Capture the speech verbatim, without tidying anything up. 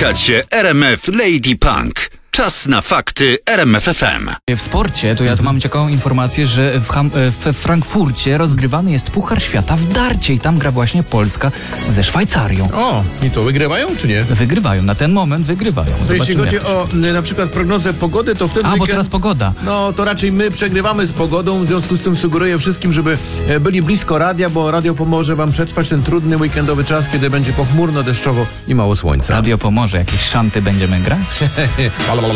Słuchacie R M F Lady Punk. Czas na fakty R M F F M. W sporcie to ja tu mam ciekawą informację, że w, Ham, w Frankfurcie rozgrywany jest Puchar Świata w darcie i tam gra właśnie Polska ze Szwajcarią. O, i co, wygrywają czy nie? Wygrywają, na ten moment wygrywają. To jeśli Zobaczymy, chodzi jak to się- o na przykład prognozę pogody, to wtedy... A, bo weekend- teraz pogoda. No, to raczej my przegrywamy z pogodą, w związku z tym sugeruję wszystkim, żeby e, byli blisko radia, bo radio pomoże wam przetrwać ten trudny weekendowy czas, kiedy będzie pochmurno, deszczowo i mało słońca. Radio pomoże, jakieś szanty będziemy grać? Halo,